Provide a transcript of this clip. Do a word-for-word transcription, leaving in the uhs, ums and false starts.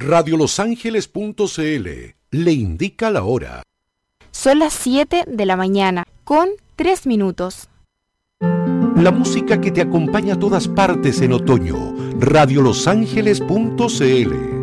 radio los ángeles punto c l le indica la hora. Son las siete de la mañana, con tres minutos. La música que te acompaña a todas partes en otoño. radio los ángeles punto c l